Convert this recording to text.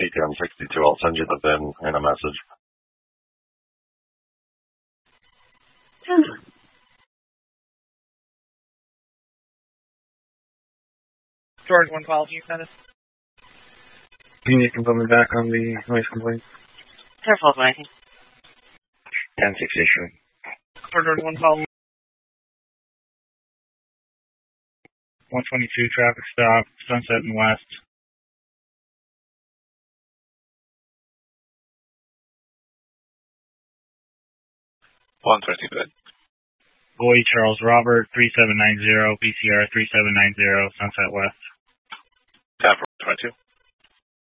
ATM 62. I'll send you the VIN in a message. George, one call, can you send us? Can you confirm me back on the noise complaint? Careful, 19. 10-6 issue. George, one call. 122 traffic stop, Sunset and West. Boy Charles Robert, 3790, PCR 3790, Sunset West. 10-22.